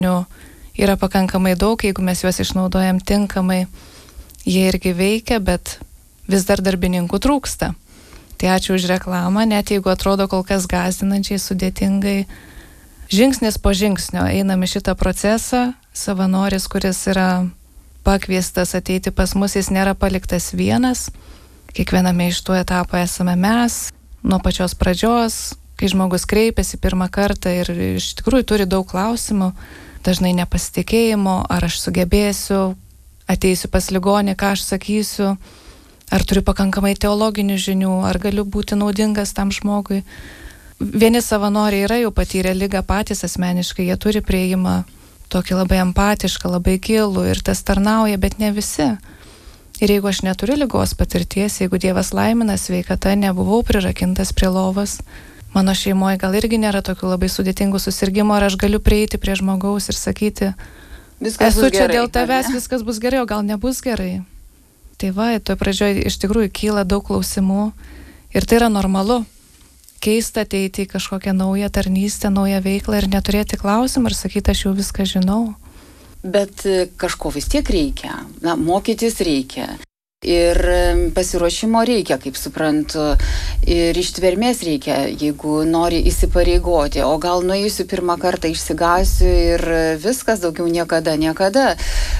yra pakankamai daug, jeigu mes juos išnaudojam tinkamai, jie irgi veikia, bet vis dar darbininkų trūksta. Tai ačiū už reklamą, net jeigu atrodo kol kas gąsdinančiai, sudėtingai. Žingsnis po žingsnio einame šitą procesą. Savanoris, kuris yra pakviestas ateiti pas mus, jis nėra paliktas vienas. Kiekviename iš tų etapų esame mes, nuo pačios pradžios, kai žmogus kreipiasi pirmą kartą ir iš tikrųjų turi daug klausimų, dažnai nepasitikėjimo, ar aš sugebėsiu, ateisiu pas ligonį, ką aš sakysiu, ar turiu pakankamai teologinių žinių, ar galiu būti naudingas tam žmogui. Vieni savanoriai yra jau patyrę ligą patys asmeniškai, jie turi prieimą tokį labai empatišką, labai gilų ir tas tarnauja, bet ne visi. Ir jeigu aš neturiu ligos patirties, jeigu Dievas laimina sveikata, nebuvau prirakintas prie lovos, mano šeimoje gal irgi nėra tokių labai sudėtingų susirgymų, ar aš galiu prieiti prie žmogaus ir sakyti, esu čia dėl tavęs, viskas bus gerai, o gal nebus gerai. Tai va, toje pradžioje iš tikrųjų kyla daug klausimų ir tai yra normalu. Keista ateiti į kažkokią naują tarnystę, naują veiklą ir neturėti klausimų ir sakyti, aš jau viską žinau. Bet kažko vis tiek reikia, mokytis reikia. Ir pasiruošimo reikia, kaip suprantu, ir ištvermės reikia, jeigu nori įsipareigoti. O gal nueisiu pirmą kartą, išsigąsiu ir viskas, daugiau niekada.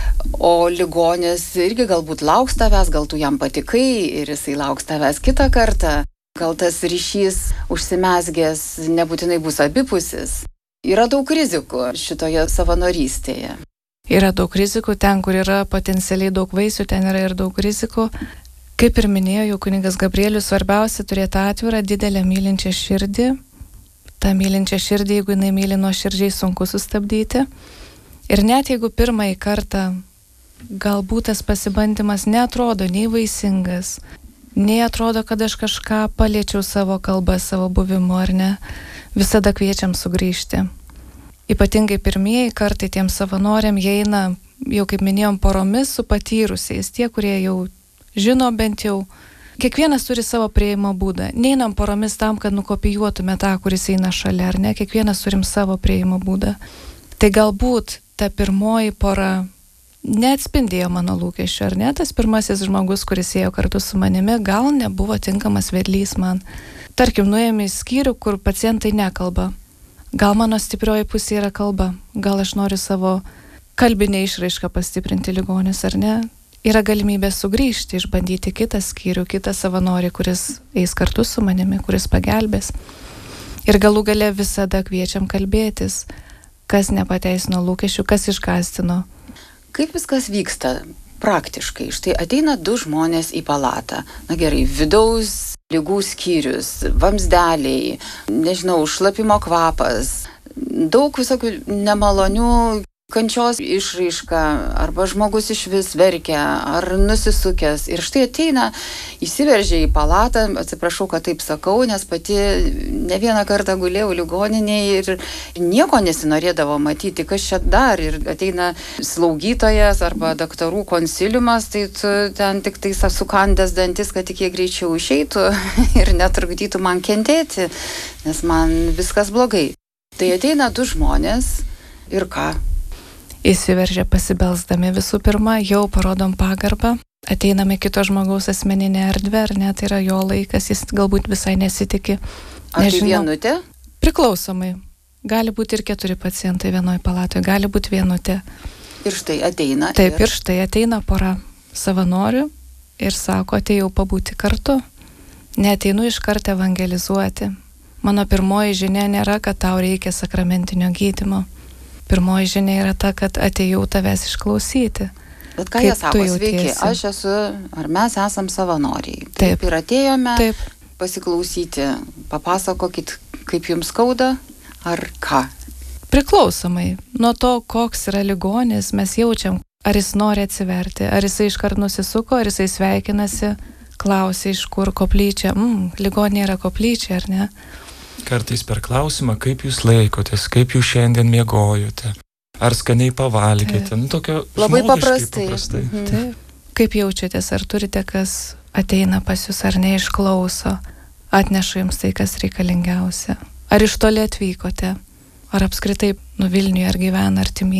O ligonis irgi galbūt lauks tavęs, gal tu jam patikai ir jisai lauks tavęs kitą kartą. Gal tas ryšys užsimezgęs nebūtinai bus abipusis. Yra daug rizikų šitoje savanorystėje. Yra daug rizikų, ten, kur yra potencialiai daug vaisių, ten yra ir daug rizikų. Kaip ir minėjo kunigas Gabrielius, svarbiausia turėti atvirą, didelę mylinčią širdį. Ta mylinčią širdį, jeigu jinai myli nuoširdžiai, sunku sustabdyti. Ir net jeigu pirmąjį kartą galbūt tas pasibandymas neatrodo nei vaisingas, nei atrodo, kad aš kažką paliečiau savo kalbą, savo buvimu, ar ne, visada kviečiam sugrįžti. Ypatingai pirmieji kartai tiems savanoriam jie eina, jau kaip minėjom, poromis su patyrusiais, tie, kurie jau žino bent jau. Kiekvienas turi savo prieimo būdą. Neinam poromis tam, kad nukopijuotume tą, kuris eina šalia, ar ne, kiekvienas turim savo prieimo būdą. Tai galbūt ta pirmoji pora neatspindėjo mano lūkesčių, ar ne, tas pirmasis žmogus, kuris ėjo kartu su manimi, gal nebuvo tinkamas vedlys man. Tarkim, nuėjome į skyrių, kur pacientai nekalba. Gal mano stiprioji pusė yra kalba, gal aš noriu savo kalbinę išraišką pastiprinti ligonius, ar ne. Yra galimybė sugrįžti, išbandyti kitą skyrių, kitą savanorį, kuris eis kartu su manimi, kuris pagelbės. Ir galų gale visada kviečiam kalbėtis, kas nepateisino lūkesčių, kas išgąsdino. Kaip viskas vyksta praktiškai? Štai ateina du žmonės į palatą. Na gerai, vidaus ligų skyrius, vamzdeliai, nežinau, šlapimo kvapas, daug visokių nemalonių kančios išraiška, arba žmogus išvis verkia, ar nusisukęs. Ir štai ateina, įsiveržia į palatą, atsiprašau, kad taip sakau, nes pati ne vieną kartą gulėjau ligoninėje ir nieko nesinorėdavo matyti, kas čia dar. Ir ateina slaugytojas arba daktarų konsiliumas, tai tu ten tik tai sukandęs dantis, kad tik jie greičiau išeitų ir netrukdytų man kentėti, nes man viskas blogai. Tai ateina du žmonės ir ką? Įsiveržia pasibelsdami visų pirma, jau parodom pagarbą, ateiname kito žmogaus asmeninę erdvę, ar ne, tai yra jo laikas, jis galbūt visai nesitiki. Ar tai vienutė? Priklausomai. Gali būti ir 4 pacientai vienoje palatoje, gali būti vienutė. Ir štai ateina. Taip, ir štai ateina pora savanorių ir sako, atėjau pabūti kartu. Neateinu iš karto evangelizuoti. Mano pirmoji žinia nėra, kad tau reikia sakramentinio gydymo. Pirmoji žinia yra ta, kad atėjau tavęs išklausyti. Bet ką jie sako, sveiki, aš esu, ar mes esam savanoriai. Taip ir atėjome pasiklausyti, papasakokit, kaip jums skauda, ar ką? Priklausomai nuo to, koks yra ligonis, mes jaučiam, ar jis nori atsiverti, ar jisai iškart nusisuko, ar jisai sveikinasi, klausia, iš kur koplyčia. Ligonė yra koplyčia, ar ne? Kartais per klausimą, kaip jūs laikotės, kaip jūs šiandien miegojote, ar skaniai pavalgėte. Tokio labai paprastai. Taip. Kaip jaučiatės, ar turite, kas ateina pas jūs, ar neišklauso, atneša jums tai, kas reikalingiausia. Ar iš toli atvykote, ar apskritai Vilniuje ar gyvena artimieji.